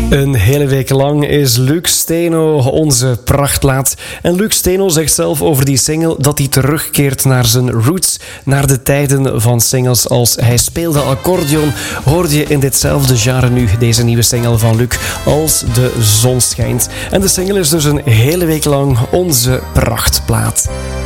Een hele week lang is Luc Steno onze prachtplaat. En Luc Steno zegt zelf over die single dat hij terugkeert naar zijn roots, naar de tijden van singles als Hij speelde accordeon. Hoorde je in ditzelfde genre nu deze nieuwe single van Luc, Als de zon schijnt. En de single is dus een hele week lang onze prachtplaat.